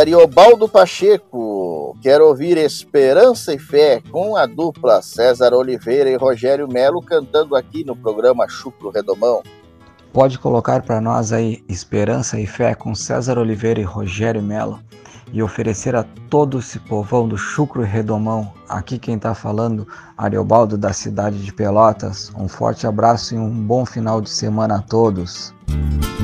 Ariobaldo Pacheco, quero ouvir Esperança e Fé com a dupla César Oliveira e Rogério Melo cantando aqui no programa Chucro Redomão. Pode colocar para nós aí Esperança e Fé com César Oliveira e Rogério Melo e oferecer a todo esse povão do Chucro e Redomão. Aqui quem está falando, Ariobaldo da cidade de Pelotas. Um forte abraço e um bom final de semana a todos.